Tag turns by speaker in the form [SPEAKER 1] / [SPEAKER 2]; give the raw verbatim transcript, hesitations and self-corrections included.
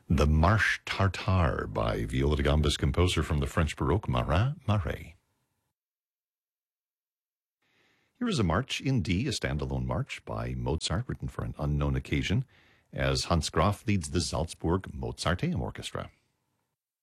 [SPEAKER 1] The Marche Tartare by Viola da Gamba's composer from the French Baroque, Marin Marais. Here is a march in D, a standalone march by Mozart, written for an unknown occasion, as Hans Graf leads the Salzburg Mozarteum Orchestra.